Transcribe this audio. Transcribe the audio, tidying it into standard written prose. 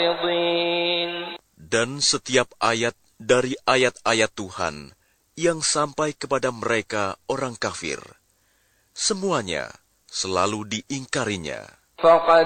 معرضين. Dan setiap ayat dari ayat-ayat Tuhan yang sampai kepada mereka orang kafir, semuanya selalu diingkarinya. فقد